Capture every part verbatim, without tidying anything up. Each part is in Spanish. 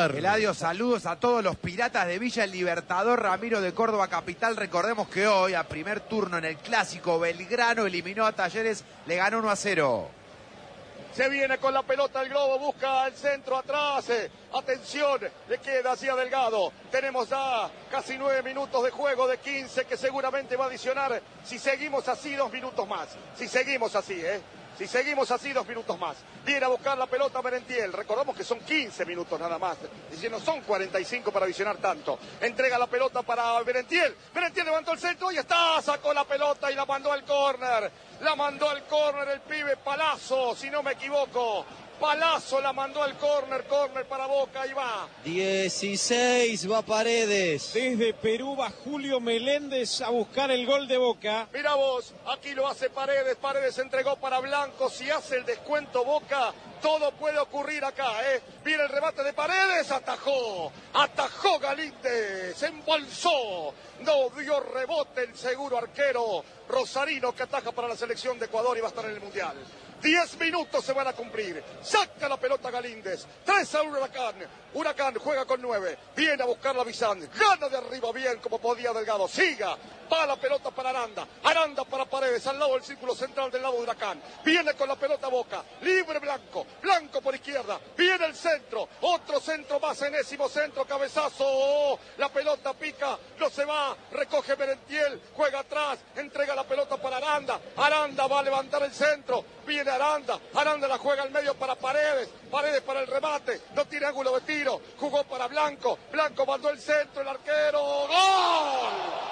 César. Eladio, saludos a todos los piratas de Villa El Libertador, Ramiro de Córdoba Capital. Recordemos que hoy, a primer turno en el Clásico, Belgrano eliminó a Talleres, le ganó uno a cero. Se viene con la pelota el Globo, busca el centro atrás. Eh, atención, le queda hacia Delgado. Tenemos ya casi nueve minutos de juego de quince que seguramente va a adicionar, si seguimos así, dos minutos más. Si seguimos así, ¿eh? Si seguimos así, dos minutos más. Viene a buscar la pelota Merentiel. Recordamos que son quince minutos nada más. Diciendo, son cuarenta y cinco para visionar tanto. Entrega la pelota para Merentiel. Merentiel levantó el centro y está. Sacó la pelota y la mandó al córner. La mandó al córner el pibe Palazzo, si no me equivoco. Palazzo la mandó al córner, córner para Boca, ahí va. dieciséis va Paredes. Desde Perú va Julio Meléndez a buscar el gol de Boca. Mira vos, aquí lo hace Paredes, Paredes entregó para Blanco, si hace el descuento Boca, todo puede ocurrir acá, ¿eh? Viene el remate de Paredes, atajó, atajó Galíndez, embolsó, no dio rebote el seguro arquero rosarino que ataja para la selección de Ecuador y va a estar en el Mundial. Diez minutos se van a cumplir. Saca la pelota Galíndez. Tres a uno Huracán. Huracán juega con nueve. Viene a buscar la Bizán. Gana de arriba bien como podía Delgado. Siga. Va la pelota para Aranda. Aranda para Paredes. Al lado del círculo central del lado de Huracán. Viene con la pelota Boca. Libre Blanco. Blanco por izquierda. Viene el centro. Otro centro más. Enésimo centro. Cabezazo. La pelota pica. No se va. Recoge Merentiel. Juega atrás. Entrega la pelota para Aranda. Aranda va a levantar el centro. Viene Aranda, Aranda la juega al medio para Paredes, Paredes para el remate, no tiene ángulo de tiro, jugó para Blanco, Blanco mandó el centro, el arquero, ¡gol!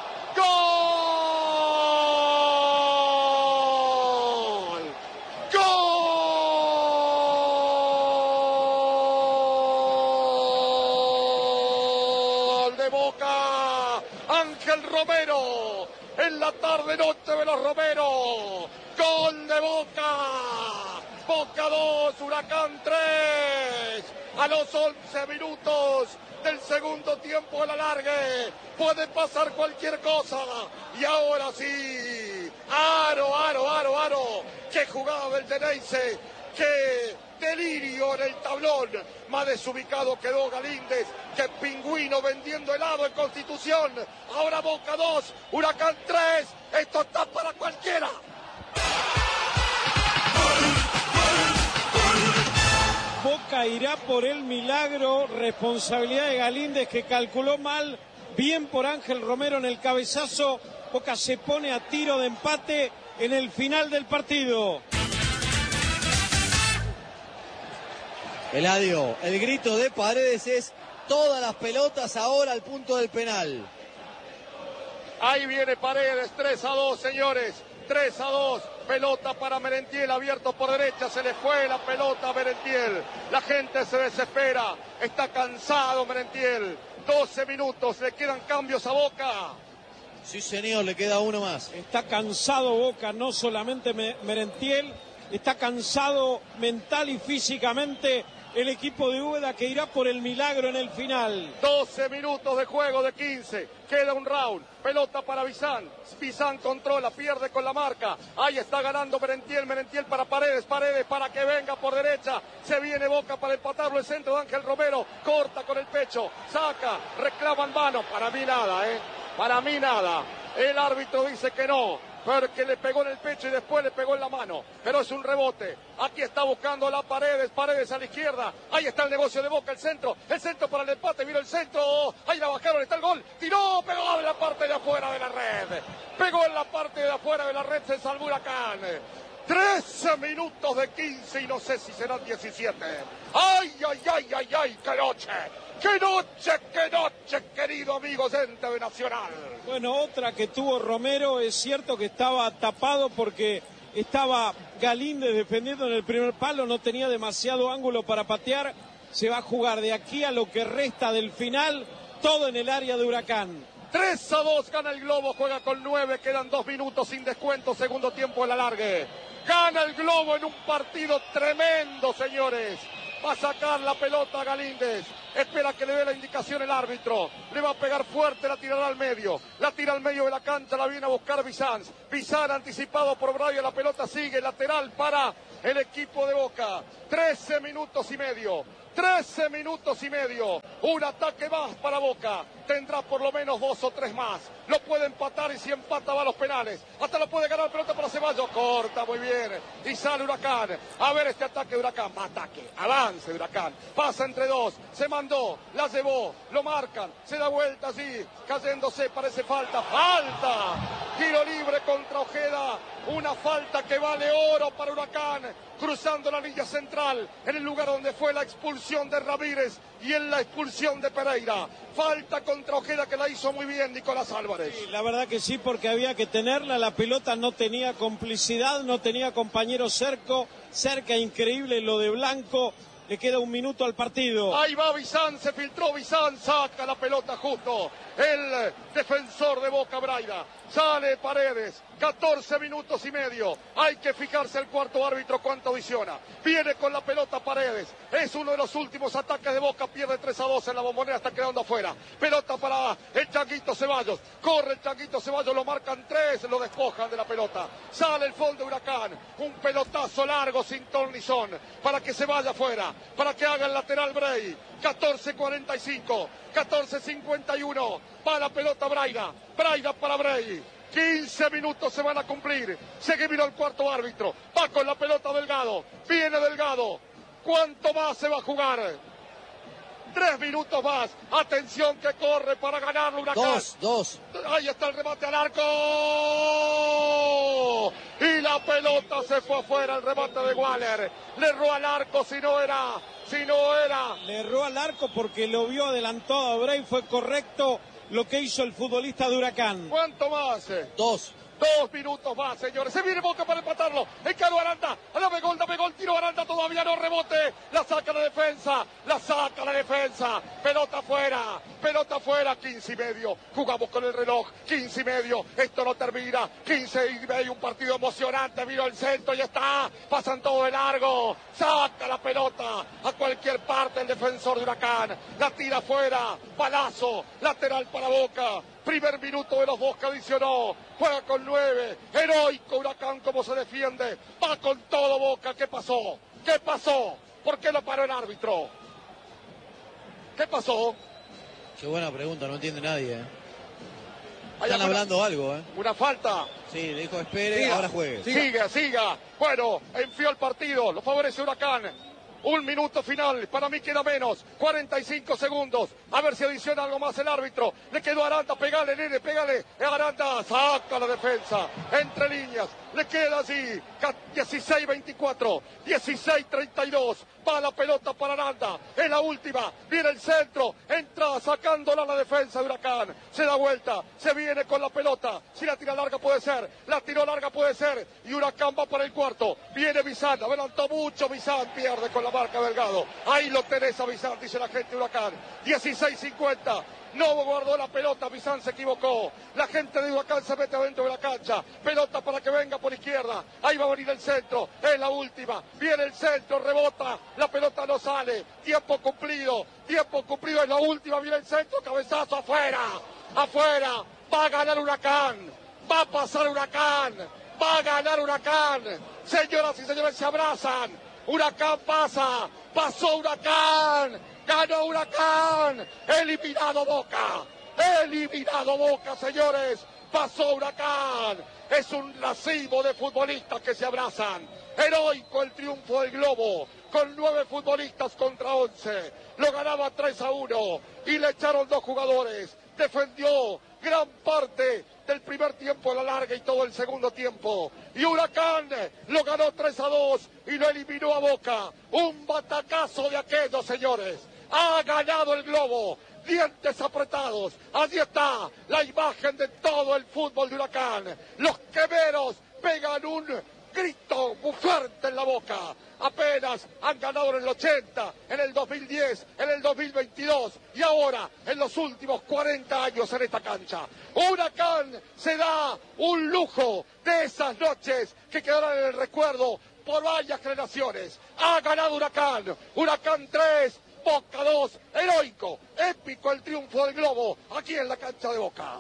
¡Gol! ¡Gol de Boca! Ángel Romero, en la tarde noche de los Romero, gol de Boca. Boca dos, Huracán tres. A los once minutos del segundo tiempo de la largue. Puede pasar cualquier cosa. Y ahora sí. Aro, aro, aro, aro. Qué jugada del Teneice. Qué delirio en el tablón. Más desubicado quedó Galíndez. Qué Pingüino vendiendo helado en Constitución. Ahora Boca dos, Huracán tres. Esto está para cualquiera. Boca irá por el milagro, responsabilidad de Galíndez que calculó mal, bien por Ángel Romero en el cabezazo. Boca se pone a tiro de empate en el final del partido. Eladio, el grito de Paredes es todas las pelotas ahora al punto del penal. Ahí viene Paredes, tres a dos, señores. tres a dos, pelota para Merentiel, abierto por derecha, se le fue la pelota a Merentiel, la gente se desespera, está cansado Merentiel, doce minutos, le quedan cambios a Boca. Sí señor, le queda uno más. Está cansado Boca, no solamente Merentiel, está cansado mental y físicamente el equipo de Úbeda que irá por el milagro en el final. doce minutos de juego de quince, queda un round, pelota para Bizán, Bizán controla, pierde con la marca, ahí está ganando Merentiel, Merentiel para Paredes, Paredes para que venga por derecha, se viene Boca para empatarlo, el centro de Ángel Romero, corta con el pecho, saca, reclama en mano, para mí nada, eh, para mí nada, el árbitro dice que no, porque le pegó en el pecho y después le pegó en la mano, pero es un rebote, aquí está buscando la Paredes, Paredes a la izquierda, ahí está el negocio de Boca, el centro, el centro para el empate, vino el centro, ahí la bajaron, está el gol, tiró, pegó en la parte de afuera de la red, pegó en la parte de afuera de la red, se salvó Huracán. trece minutos de quince y no sé si serán diecisiete. ¡Ay, ay, ay, ay, ay! ¡Qué noche! ¡Qué noche, qué noche, querido amigo oyente de Nacional! Bueno, otra que tuvo Romero, es cierto que estaba tapado porque estaba Galíndez defendiendo en el primer palo, no tenía demasiado ángulo para patear. Se va a jugar de aquí a lo que resta del final, todo en el área de Huracán. tres a dos gana el Globo, juega con nueve, quedan dos minutos sin descuento, segundo tiempo de la largue. Gana el Globo en un partido tremendo, señores. Va a sacar la pelota a Galíndez. Espera que le dé la indicación el árbitro. Le va a pegar fuerte, la tirará al medio. La tira al medio de la cancha, la viene a buscar Bizán. Bizán anticipado por Brian, la pelota sigue, lateral para el equipo de Boca. trece minutos y medio. trece minutos y medio. Un ataque más para Boca. Tendrá por lo menos dos o tres más. Lo puede empatar y si empata va a los penales. Hasta lo puede ganar pelota para Ceballos. Corta muy bien. Y sale Huracán. A ver este ataque de Huracán. Va ataque. Avance de Huracán. Pasa entre dos. Se mandó. La llevó. Lo marcan. Se da vuelta allí. Cayéndose. Parece falta. ¡Falta! Tiro libre contra Ojeda. Una falta que vale oro para Huracán. Cruzando la línea central. En el lugar donde fue la expulsión de Ramírez y en la expulsión de Pereira. Falta contra Ojeda que la hizo muy bien Nicolás Álvarez. Sí, la verdad que sí, porque había que tenerla. La pelota no tenía complicidad, no tenía compañero cerco, cerca, increíble lo de Blanco. Le queda un minuto al partido. Ahí va Bizán, se filtró Bizán, saca la pelota justo. El defensor de Boca, Braida. Sale Paredes, catorce minutos y medio. Hay que fijarse el cuarto árbitro cuánto visiona. Viene con la pelota Paredes. Es uno de los últimos ataques de Boca. Pierde tres a dos en la Bombonera, está quedando afuera. Pelota para el Changuito Ceballos. Corre el Changuito Ceballos, lo marcan tres, lo despojan de la pelota. Sale el fondo de Huracán. Un pelotazo largo sin ton ni son. Para que se vaya afuera. Para que haga el lateral Bray. catorce cuarenta y cinco. catorce cincuenta y uno. Va la pelota Braida. Braida para Bray. quince minutos se van a cumplir. Sigue vino el cuarto árbitro. Va con la pelota Delgado. Viene Delgado. ¿Cuánto más se va a jugar? Tres minutos más. Atención que corre para ganarlo Huracán. Dos, dos. Ahí está el remate al arco. Y la pelota se fue afuera. El remate de Waller. Le erró al arco si no era. Si no era. Le erró al arco porque lo vio adelantado a Bray. Fue correcto lo que hizo el futbolista de Huracán. ¿Cuánto más? Dos. Dos minutos más, señores. Se viene Boca para empatarlo. Encaró Aranda. Dame gol, dame gol. Tiro Aranda. Todavía no rebote. La saca la defensa. La saca la defensa. Pelota afuera. Pelota afuera. quince y medio. Jugamos con el reloj. quince y medio. Esto no termina. quince y medio. Un partido emocionante. Vino el centro y está. Pasan todo de largo. Saca la pelota a cualquier parte el defensor de Huracán. La tira afuera. Palazo. Lateral para Boca. Primer minuto de los Boca adicionó. Juega con nueve. Heroico Huracán como se defiende. Va con todo Boca. ¿Qué pasó? ¿Qué pasó? ¿Por qué lo paró el árbitro? ¿Qué pasó? Qué buena pregunta, no entiende nadie. ¿eh? Hay Están alguna- hablando algo, ¿eh? Una falta. Sí, le dijo espere, Siga, ahora juegue. Siga, siga. Bueno, enfió el partido. Lo favorece Huracán. Un minuto final, para mí queda menos, cuarenta y cinco segundos, a ver si adiciona algo más el árbitro, le quedó a Aranda, pegale, nene, pegale, Aranda, saca la defensa, entre líneas, le queda allí, dieciséis veinticuatro, dieciséis treinta y dos, va la pelota para Aranda, es la última, viene el centro, entra sacándola la defensa de Huracán, se da vuelta, se viene con la pelota, si la tira larga puede ser, la tiró larga puede ser, y Huracán va para el cuarto, viene Bizán, adelantó mucho Bizán, pierde con la marca Delgado, ahí lo tenés a Bizán, dice la gente de Huracán, dieciséis cincuenta, no guardó la pelota, Bizán se equivocó, la gente de Huracán se mete adentro de la cancha, pelota para que venga por izquierda, ahí va a venir el centro, es la última, viene el centro, rebota, la pelota no sale, tiempo cumplido, tiempo cumplido, es la última, viene el centro, cabezazo afuera, afuera, va a ganar Huracán, va a pasar Huracán, va a ganar Huracán, señoras y señores se abrazan, Huracán pasa, pasó Huracán, ganó Huracán, eliminado Boca, eliminado Boca, señores, pasó Huracán, es un racimo de futbolistas que se abrazan, heroico el triunfo del Globo, con nueve futbolistas contra once, lo ganaba tres a uno y le echaron dos jugadores, defendió gran parte del primer tiempo a la larga y todo el segundo tiempo. Y Huracán lo ganó tres a dos y lo eliminó a Boca. Un batacazo de aquellos, señores. Ha ganado el Globo. Dientes apretados. Allí está la imagen de todo el fútbol de Huracán. Los quemeros pegan un grito muy fuerte en la Boca. Apenas han ganado en el ochenta, en el dos mil diez, en el dos mil veintidós y ahora en los últimos cuarenta años en esta cancha. Huracán se da un lujo de esas noches que quedarán en el recuerdo por varias generaciones. Ha ganado Huracán, Huracán tres, Boca dos, heroico, épico el triunfo del Globo aquí en la cancha de Boca.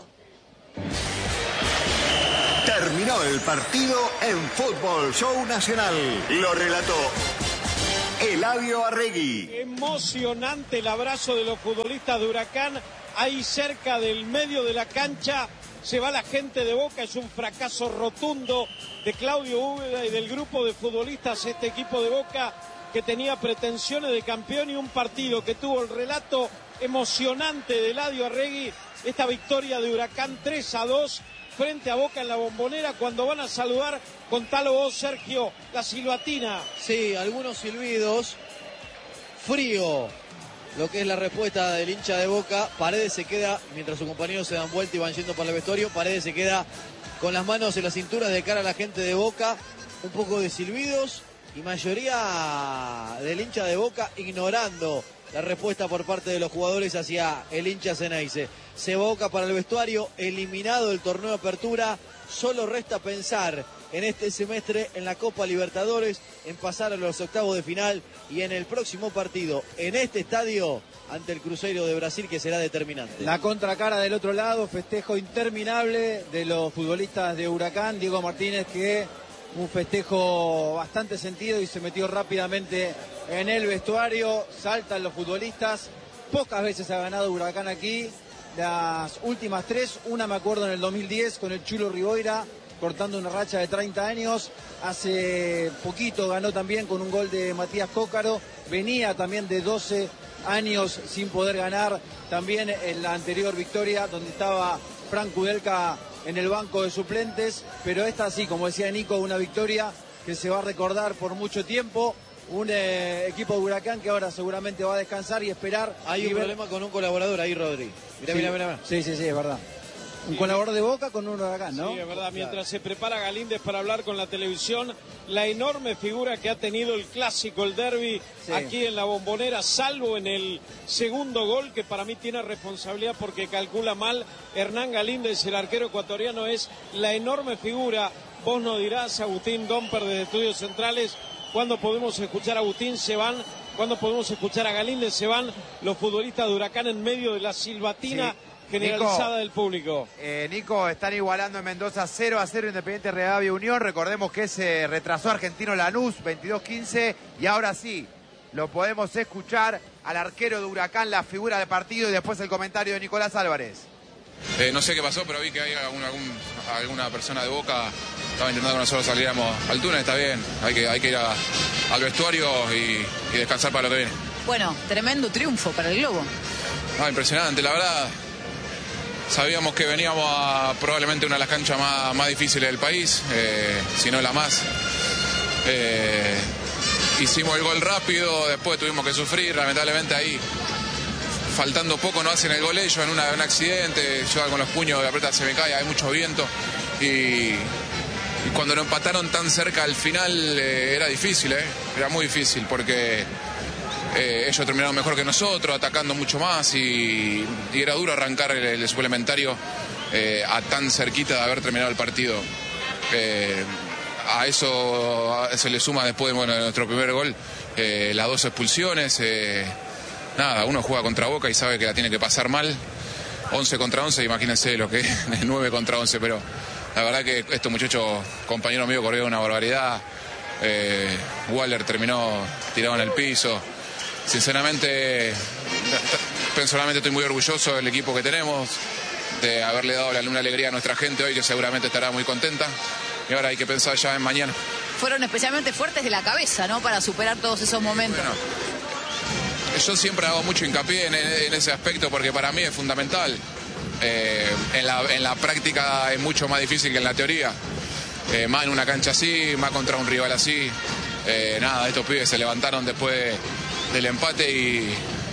Terminó el partido en Fútbol Show Nacional. Lo relató Eladio Arregui. Emocionante el abrazo de los futbolistas de Huracán, ahí cerca del medio de la cancha. Se va la gente de Boca, es un fracaso rotundo de Claudio Úbeda y del grupo de futbolistas, este equipo de Boca que tenía pretensiones de campeón, y un partido que tuvo el relato emocionante de Eladio Arregui, esta victoria de Huracán tres a dos frente a Boca en la Bombonera, cuando van a saludar, contalo vos, Sergio, la silbatina. Sí, algunos silbidos, frío. Lo que es la respuesta del hincha de Boca. Paredes se queda, mientras sus compañeros se dan vuelta y van yendo para el vestuario, Paredes se queda con las manos en la cintura de cara a la gente de Boca. Un poco de silbidos y mayoría del hincha de Boca ignorando la respuesta por parte de los jugadores hacia el hincha Ceneice. Se va Boca para el vestuario, eliminado del torneo de apertura. Solo resta pensar en este semestre en la Copa Libertadores, en pasar a los octavos de final y en el próximo partido en este estadio ante el Cruzeiro de Brasil, que será determinante. La contracara del otro lado, festejo interminable de los futbolistas de Huracán. Diego Martínez, que un festejo bastante sentido y se metió rápidamente en el vestuario. Saltan los futbolistas. Pocas veces ha ganado Huracán aquí. Las últimas tres, una me acuerdo en el dos mil diez con el Chulo Riboira, cortando una racha de treinta años. Hace poquito ganó también con un gol de Matías Cócaro. Venía también de doce años sin poder ganar. También en la anterior victoria, donde estaba Frank Kudelka en el banco de suplentes. Pero esta sí, como decía Nico, una victoria que se va a recordar por mucho tiempo. Un eh, equipo de Huracán que ahora seguramente va a descansar y esperar. Hay un ver... problema con un colaborador ahí, Rodri. Mirá, sí, mirá, mirá. Sí, sí, sí, es verdad. Un colaborador de Boca con un Huracán, ¿no? Sí, es verdad. Mientras se prepara Galíndez para hablar con la televisión, la enorme figura que ha tenido el clásico, el derbi, sí, aquí en la Bombonera, salvo en el segundo gol, que para mí tiene responsabilidad porque calcula mal Hernán Galíndez, el arquero ecuatoriano, es la enorme figura. Vos nos dirás, Agustín Domper, desde Estudios Centrales, ¿cuándo podemos escuchar a Agustín? Se van. ¿Cuándo podemos escuchar a Galíndez? Se van los futbolistas de Huracán en medio de la silbatina. Sí. Generalizada Nico, del público. Eh, Nico, están igualando en Mendoza cero a cero Independiente Rivadavia Unión. Recordemos que se retrasó Argentino Lanús veintidós quince y ahora sí lo podemos escuchar al arquero de Huracán, la figura del partido, y después el comentario de Nicolás Álvarez. Eh, no sé qué pasó, pero vi que hay algún, algún, alguna persona de Boca estaba intentando que nosotros saliéramos al túnel. Está bien, hay que, hay que ir a, al vestuario y, y descansar para lo que viene. Bueno, tremendo triunfo para el Globo. No, impresionante, la verdad. Sabíamos que veníamos a probablemente una de las canchas más, más difíciles del país, eh, si no la más. Eh, hicimos el gol rápido, después tuvimos que sufrir, lamentablemente ahí, faltando poco, no hacen el gol ellos en una, un accidente, yo con los puños de la pelota se me cae, hay mucho viento, y, y cuando nos empataron tan cerca al final eh, era difícil, eh, era muy difícil, porque... Eh, ellos terminaron mejor que nosotros, atacando mucho más, y, y era duro arrancar el, el suplementario eh, a tan cerquita de haber terminado el partido. Eh, a eso a, se le suma después, bueno, de nuestro primer gol, eh, las dos expulsiones. Eh, nada, uno juega contra Boca y sabe que la tiene que pasar mal. once contra once, imagínense lo que es nueve contra once, pero la verdad que estos muchachos, compañeros míos, corrieron una barbaridad. Eh, Waller terminó tirado en el piso. Sinceramente, personalmente estoy muy orgulloso del equipo que tenemos, de haberle dado una alegría a nuestra gente hoy, que seguramente estará muy contenta. Y ahora hay que pensar ya en mañana. Fueron especialmente fuertes de la cabeza, ¿no?, para superar todos esos momentos. Bueno, yo siempre hago mucho hincapié en, en ese aspecto porque para mí es fundamental. Eh, en, la, en la práctica es mucho más difícil que en la teoría. Eh, más en una cancha así, más contra un rival así. Eh, nada, estos pibes se levantaron después del empate y,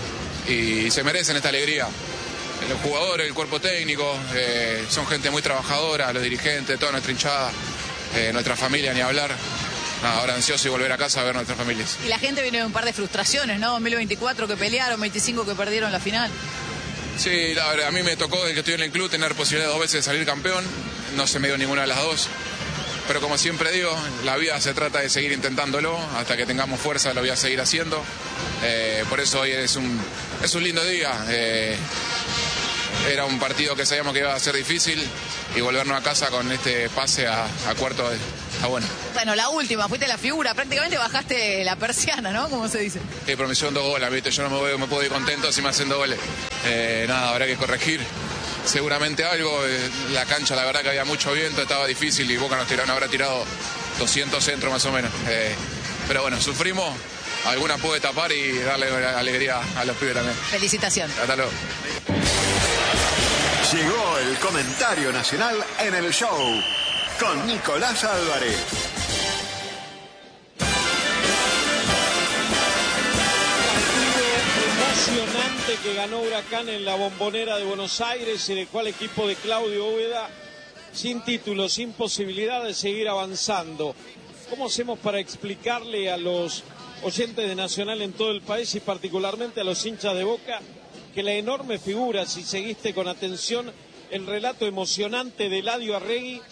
y se merecen esta alegría. Los jugadores, el cuerpo técnico, eh, son gente muy trabajadora, los dirigentes, toda nuestra hinchada, eh, nuestra familia, ni hablar. Nada, ahora ansioso y volver a casa a ver nuestras familias. Y la gente viene de un par de frustraciones, ¿no? dos mil veinticuatro que pelearon, veinticinco que perdieron la final. Sí, a, a mí me tocó desde que estoy en el club tener posibilidad dos veces de salir campeón. No se me dio ninguna de las dos. Pero como siempre digo, la vida se trata de seguir intentándolo. Hasta que tengamos fuerza lo voy a seguir haciendo. Eh, por eso hoy es un, es un lindo día. Eh, era un partido que sabíamos que iba a ser difícil. Y volvernos a casa con este pase a, a cuarto de, está bueno. Bueno, la última, fuiste la figura, prácticamente bajaste la persiana, ¿no? Como se dice. Sí, pero me hicieron dos goles, ¿viste? Yo no me, voy, me puedo ir contento si me hacen dos goles. Eh, nada, habrá que corregir seguramente algo. Eh, la cancha, la verdad que había mucho viento, estaba difícil y Boca nos tiraron, habrá tirado doscientos centros más o menos. Eh, pero bueno, sufrimos, alguna puede tapar y darle alegría a los pibes también. Felicitaciones. Hasta luego. Llegó el comentario nacional en el show con Nicolás Álvarez. Emocionante que ganó Huracán en la Bombonera de Buenos Aires y del cual equipo de Claudio Úbeda sin título, sin posibilidad de seguir avanzando. ¿Cómo hacemos para explicarle a los oyentes de Nacional en todo el país y particularmente a los hinchas de Boca que la enorme figura, si seguiste con atención el relato emocionante de Eladio Arregui,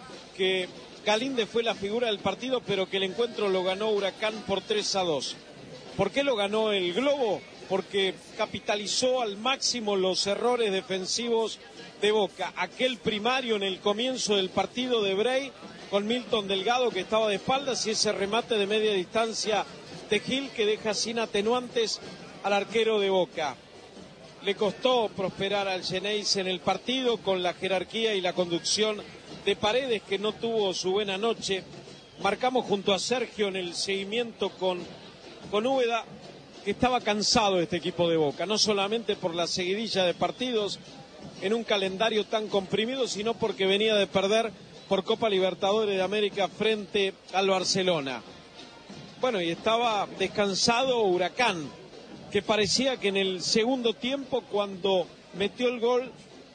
que Galíndez fue la figura del partido, pero que el encuentro lo ganó Huracán por tres a dos? ¿Por qué lo ganó el Globo? Porque capitalizó al máximo los errores defensivos de Boca. Aquel primario en el comienzo del partido de Brey con Milton Delgado, que estaba de espaldas, y ese remate de media distancia de Gil que deja sin atenuantes al arquero de Boca. Le costó prosperar al Geneis en el partido con la jerarquía y la conducción de Paredes, que no tuvo su buena noche. Marcamos junto a Sergio en el seguimiento con, con Úbeda que estaba cansado este equipo de Boca, no solamente por la seguidilla de partidos en un calendario tan comprimido, sino porque venía de perder por Copa Libertadores de América frente al Barcelona. Bueno, y estaba descansado Huracán, que parecía que en el segundo tiempo, cuando metió el gol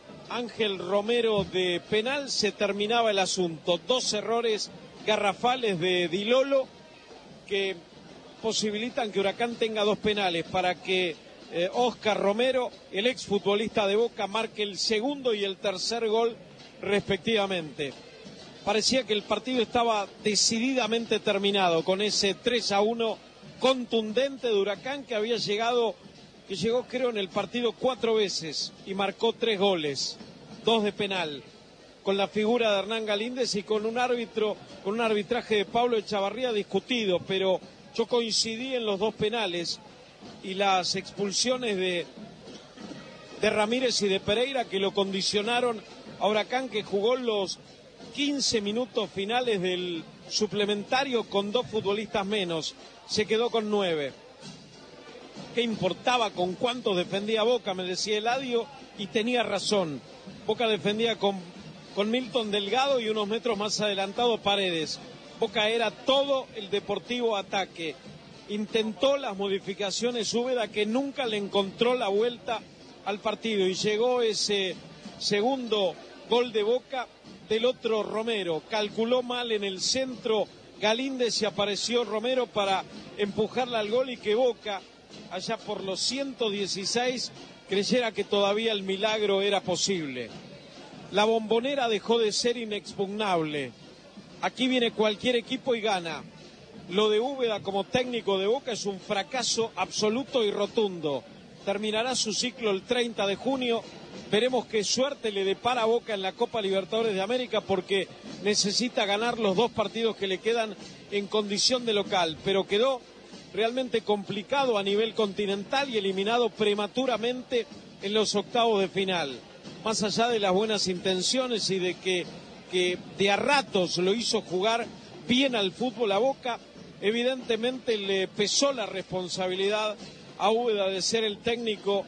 Ángel Romero de penal, se terminaba el asunto. Dos errores garrafales de Di Lolo que posibilitan que Huracán tenga dos penales para que eh, Oscar Romero, el exfutbolista de Boca, marque el segundo y el tercer gol respectivamente. Parecía que el partido estaba decididamente terminado con ese tres a uno contundente de Huracán, que había llegado, que llegó creo en el partido cuatro veces y marcó tres goles, dos de penal, con la figura de Hernán Galíndez y con un árbitro, con un arbitraje de Pablo Echavarría discutido, pero yo coincidí en los dos penales y las expulsiones de, de Ramírez y de Pereira, que lo condicionaron a Huracán, que jugó los quince minutos finales del suplementario con dos futbolistas menos, se quedó con nueve. ¿Qué importaba con cuántos defendía Boca? Me decía Eladio, y tenía razón. Boca defendía con, con Milton Delgado y unos metros más adelantado Paredes. Boca era todo el Deportivo ataque. Intentó las modificaciones Úbeda, que nunca le encontró la vuelta al partido, y llegó ese segundo gol de Boca del otro Romero. Calculó mal en el centro Galíndez y apareció Romero para empujarla al gol y que Boca, allá por los ciento dieciséis, creyera que todavía el milagro era posible. La Bombonera dejó de ser inexpugnable. Aquí viene cualquier equipo y gana. Lo de Úbeda como técnico de Boca es un fracaso absoluto y rotundo. Terminará su ciclo el treinta de junio. Veremos qué suerte le depara a Boca en la Copa Libertadores de América, porque necesita ganar los dos partidos que le quedan en condición de local. Pero quedó realmente complicado a nivel continental y eliminado prematuramente en los octavos de final. Más allá de las buenas intenciones y de que, que de a ratos lo hizo jugar bien al fútbol a Boca, evidentemente le pesó la responsabilidad a Úbeda de ser el técnico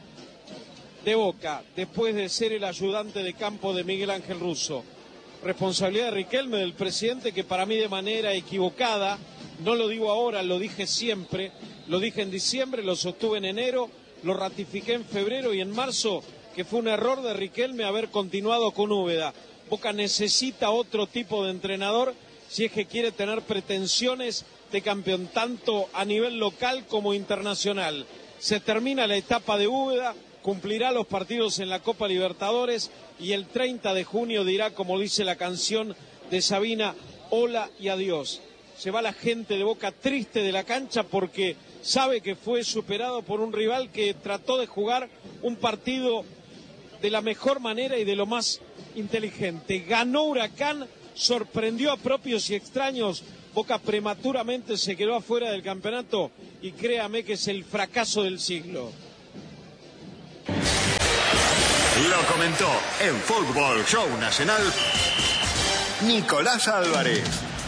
de Boca, después de ser el ayudante de campo de Miguel Ángel Russo. Responsabilidad de Riquelme, del presidente, que para mí de manera equivocada, no lo digo ahora, lo dije siempre, lo dije en diciembre, lo sostuve en enero, lo ratifiqué en febrero y en marzo, que fue un error de Riquelme haber continuado con Úbeda. Boca necesita otro tipo de entrenador si es que quiere tener pretensiones de campeón, tanto a nivel local como internacional. Se termina la etapa de Úbeda, cumplirá los partidos en la Copa Libertadores y el treinta de junio dirá, como dice la canción de Sabina, hola y adiós. Se va la gente de Boca triste de la cancha porque sabe que fue superado por un rival que trató de jugar un partido de la mejor manera y de lo más inteligente. Ganó Huracán sorprendió a propios y extraños. Boca prematuramente se quedó afuera del campeonato y créame que es el fracaso del siglo. Lo comentó en Fútbol Show Nacional Nicolás Álvarez.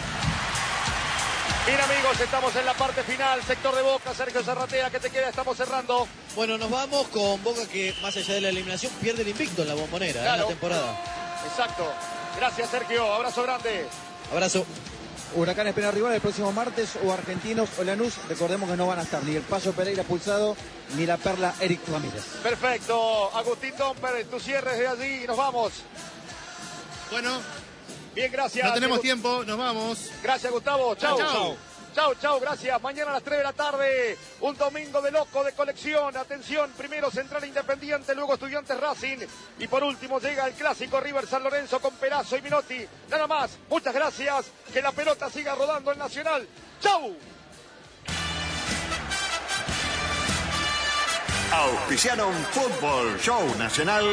Bien, amigos, estamos en la parte final, sector de Boca. Sergio Zarratea, ¿qué te queda? Estamos cerrando. Bueno, nos vamos con Boca que, más allá de la eliminación, pierde el invicto en la Bombonera, claro, en la temporada. Exacto. Gracias, Sergio. Abrazo grande. Abrazo. Huracán espera rival el próximo martes o Argentinos o Lanús. Recordemos que no van a estar ni el Paso Pereira Pulsado ni la Perla Eric Ramírez. Perfecto. Agustín Domper, tu cierres de allí y nos vamos. Bueno. Bien, gracias. No tenemos tiempo, nos vamos. Gracias, Gustavo. Chau. Chau. Chau, chau, gracias. Mañana a las tres de la tarde, un domingo de loco de colección. Atención, primero Central Independiente, luego Estudiantes Racing. Y por último llega el clásico River San Lorenzo con Perazo y Minotti. Nada más, muchas gracias. Que la pelota siga rodando en Nacional. ¡Chau! Auspiciaron Fútbol Show Nacional.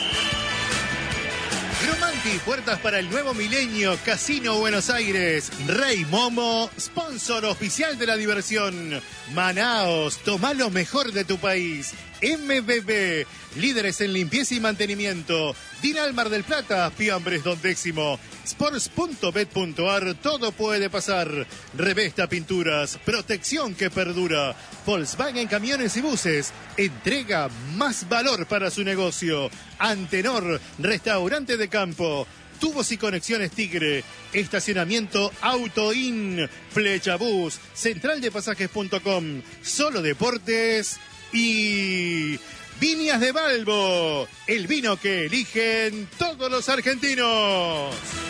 Gromanti, puertas para el nuevo milenio, Casino Buenos Aires. Rey Momo, sponsor oficial de la diversión. Manaos, toma lo mejor de tu país. M B B, líderes en limpieza y mantenimiento. Dinal Mar del Plata, Fiambres Don Décimo. Sports punto bet punto ar, todo puede pasar. Revesta Pinturas, protección que perdura. Volkswagen Camiones y Buses, entrega más valor para su negocio. Antenor, restaurante de campo. Tubos y conexiones Tigre, estacionamiento Autoin, Flecha Bus, central de pasajes punto com, Solo Deportes y Viñas de Balbo, el vino que eligen todos los argentinos.